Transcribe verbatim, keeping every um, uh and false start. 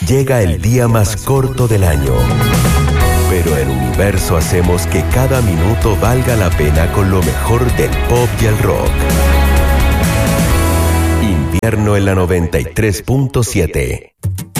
Llega el día más corto del año, pero en Universo hacemos que cada minuto valga la pena con lo mejor del pop y el rock. Invierno en la noventa y tres punto siete.